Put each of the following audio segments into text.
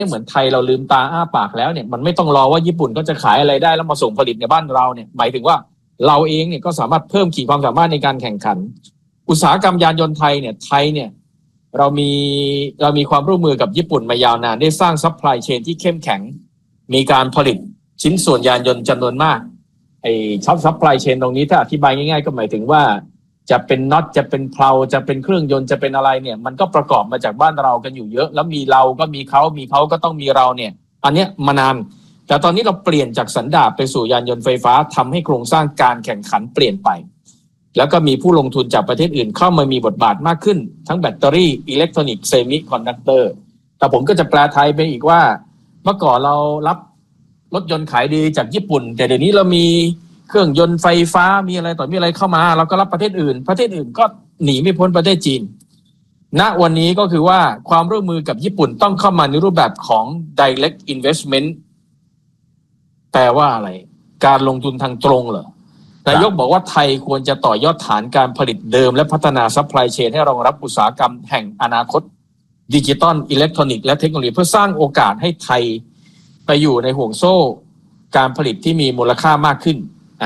เหมือนไทยเราลืมตาอ้าปากแล้วเนี่ยมันไม่ต้องรอว่าญี่ปุ่นก็จะขายอะไรได้แล้วมาส่งผลิตในบ้านเราเนี่ยหมายถึงว่าเราเองเนี่ยก็สามารถเพิ่มขีดความสามารถในการแข่งขันอุตสาหกรรมยานยนต์ไทยเนี่ยเรามีความร่วมมือกับญี่ปุ่นมายาวนานได้สร้างซัพพลายเชนที่เข้มแข็งมีการผลิตชิ้นส่วนยานยนต์จำนวนมากไอ้ซัพพลายเชนตรงนี้ถ้าอธิบายง่ายๆก็หมายถึงว่าจะเป็นน็อตจะเป็นเพลาจะเป็นเครื่องยนต์จะเป็นอะไรเนี่ยมันก็ประกอบมาจากบ้านเรากันอยู่เยอะแล้วมีเราก็มีเขาก็ต้องมีเราเนี่ยอันเนี้ยมานานแต่ตอนนี้เราเปลี่ยนจากสันดาปไปสู่ยานยนต์ไฟฟ้าทำให้โครงสร้างการแข่งขันเปลี่ยนไปแล้วก็มีผู้ลงทุนจากประเทศอื่นเข้ามามีบทบาทมากขึ้นทั้งแบตเตอรี่อิเล็กทรอนิกส์เซมิคอนดักเตอร์แต่ผมก็จะแปลไทยไปอีกว่าเมื่อก่อนเรารับรถยนต์ขายดีจากญี่ปุ่นแต่เดี๋ยวนี้เรามีเครื่องยนต์ไฟฟ้ามีอะไรต่อมีอะไรเข้ามาเราก็รับประเทศอื่นก็หนีไม่พ้นประเทศจีนณวันนี้ก็คือว่าความร่วมมือกับญี่ปุ่นต้องเข้ามาในรูปแบบของ direct investment แปลว่าอะไรการลงทุนทางตรงเหรอนายกบอกว่าไทยควรจะต่อยอดฐานการผลิตเดิมและพัฒนาซัพพลายเชนให้รองรับอุตสาหกรรมแห่งอนาคตดิจิตอลอิเล็กทรอนิกส์และเทคโนโลยีเพื่อสร้างโอกาสให้ไทยไปอยู่ในห่วงโซ่การผลิตที่มีมูลค่ามากขึ้น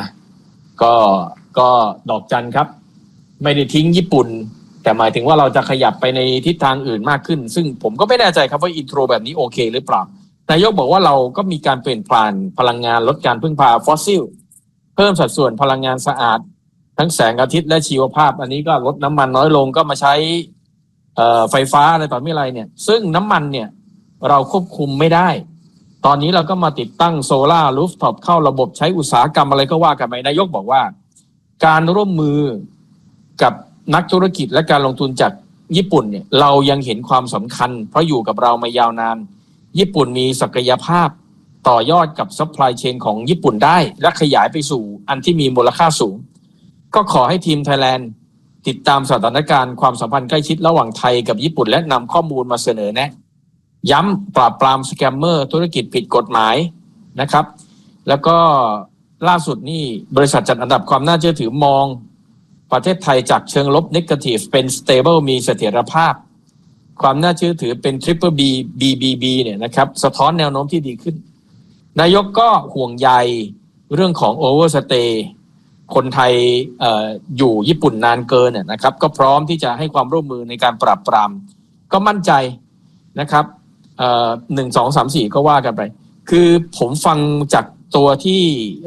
ก็ดอกจันครับไม่ได้ทิ้งญี่ปุ่นแต่หมายถึงว่าเราจะขยับไปในทิศทางอื่นมากขึ้นซึ่งผมก็ไม่แน่ใจครับว่าอินโทรแบบนี้โอเคหรือเปล่านายกบอกว่าเราก็มีการเปลี่ยนผ่านพลังงานลดการพึ่งพาฟอสซิลเพิ่มสัดส่วนพลังงานสะอาดทั้งแสงอาทิตย์และชีวภาพอันนี้ก็ลดน้ำมันน้อยลงก็มาใช้ไฟฟ้าอะไรต่อไม่อะไรเนี่ยซึ่งน้ำมันเนี่ยเราควบคุมไม่ได้ตอนนี้เราก็มาติดตั้งโซล่ารูฟท็อปเข้าระบบใช้อุตสาหกรรมอะไรก็ว่ากันไปนายกบอกว่าการร่วมมือกับนักธุรกิจและการลงทุนจากญี่ปุ่นเนี่ยเรายังเห็นความสำคัญเพราะอยู่กับเรามายาวนานญี่ปุ่นมีศักยภาพต่อยอดกับซัพพลายเชนของญี่ปุ่นได้และขยายไปสู่อันที่มีมูลค่าสูงก็ขอให้ทีมไทยแลนด์ติดตามสถานการณ์ความสัมพันธ์ใกล้ชิดระหว่างไทยกับญี่ปุ่นและนำข้อมูลมาเสนอแนะย้ำปราบปรามสแกมเมอร์ธุรกิจผิดกฎหมายนะครับแล้วก็ล่าสุดนี่บริษัทจัดอันดับความน่าเชื่อถือมองประเทศไทยจากเชิงลบ Negative เป็น Stable มีเสถียรภาพความน่าเชื่อถือเป็น Triple B BBB เนี่ยนะครับสะท้อนแนวโน้มที่ดีขึ้นนายกก็ห่วงใยเรื่องของ Overstay คนไทยอยู่ญี่ปุ่นนานเกินเนี่ยนะครับก็พร้อมที่จะให้ความร่วมมือในการปราบปรามก็มั่นใจนะครับ1 2 3 4ก็ว่ากันไปคือผมฟังจากตัวที่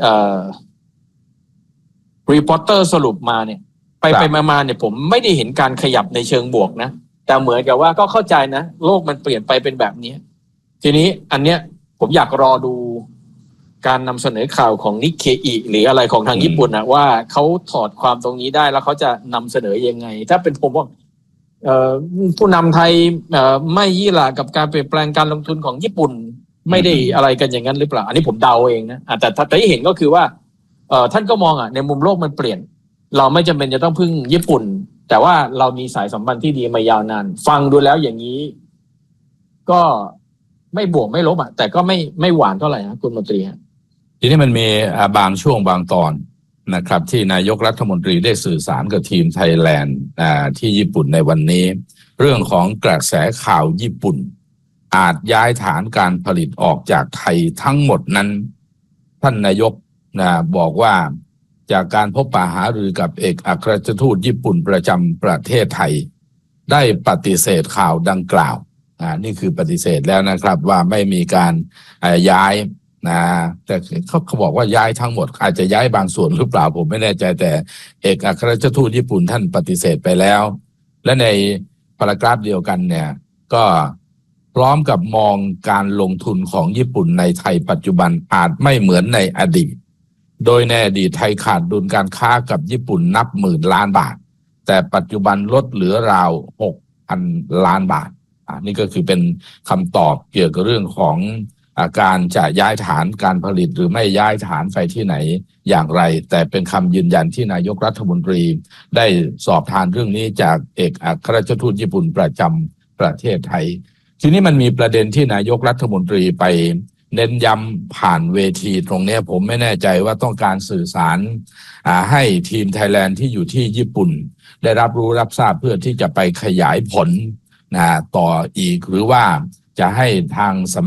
รีพอร์เตอร์สรุปมาเนี่ยไปมาเนี่ยผมไม่ได้เห็นการขยับในเชิงบวกนะแต่เหมือนกับว่าก็เข้าใจนะโลกมันเปลี่ยนไปเป็นแบบนี้ทีนี้อันเนี้ยผมอยากรอดูการนำเสนอข่าวของนิเคอิหรืออะไรของทางญี่ปุ่นนะว่าเขาถอดความตรงนี้ได้แล้วเขาจะนำเสนอยังไงถ้าเป็นผมว่าผู้นำไทยไม่ยี่หร่ากับการเปลี่ยนแปลงการลงทุนของญี่ปุ่นไม่ได้อะไรกันอย่างนั้นหรือเปล่าอันนี้ผมเดาเองนะแต่ที่เห็นก็คือว่าท่านก็มองในมุมโลกมันเปลี่ยนเราไม่จำเป็นจะต้องพึ่งญี่ปุ่นแต่ว่าเรามีสายสัมพันธ์ที่ดีมายาวนานฟังดูแล้วอย่างนี้ก็ไม่บวกไม่ลบแต่ก็ไม่หวานเท่าไหร่คุณมนตรีฮะทีนี้มันมีบางช่วงบางตอนนะครับที่นายกรัฐมนตรีได้สื่อสารกับทีมไทยแลนด์ที่ญี่ปุ่นในวันนี้เรื่องของกระแสข่าวญี่ปุ่นอาจย้ายฐานการผลิตออกจากไทยทั้งหมดนั้นท่านนายกบอกว่าจากการพบปะหารือกับเอกอัครราชทูตญี่ปุ่นประจำประเทศไทยได้ปฏิเสธข่าวดังกล่าวนี่คือปฏิเสธแล้วนะครับว่าไม่มีการย้ายแต่เขาบอกว่าย้ายทั้งหมดอาจจะย้ายบางส่วนหรือเปล่าผมไม่แน่ใจแต่เอกอัครราชทูตญี่ปุ่นท่านปฏิเสธไปแล้วและในพารากราฟเดียวกันเนี่ยก็พร้อมกับมองการลงทุนของญี่ปุ่นในไทยปัจจุบันอาจไม่เหมือนในอดีตโดยในอดีตไทยขาดดุลการค้ากับญี่ปุ่นนับหมื่นล้านบาทแต่ปัจจุบันลดเหลือราว 6,000 ล้านบาทนี่ก็คือเป็นคำตอบเกี่ยวกับเรื่องของการจะย้ายฐานการผลิตหรือไม่ย้ายฐานไปที่ไหนอย่างไรแต่เป็นคำยืนยันที่นายกรัฐมนตรีได้สอบทานเรื่องนี้จากเอกอัครราชทูตญี่ปุ่นประจำประเทศไทยทีนี้มันมีประเด็นที่นายกรัฐมนตรีไปเน้นย้ำผ่านเวทีตรงนี้ผมไม่แน่ใจว่าต้องการสื่อสารให้ทีมไทยแลนด์ที่อยู่ที่ญี่ปุ่นได้รับรู้รับทราบเพื่อที่จะไปขยายผลต่ออีกหรือว่าจะให้ทาง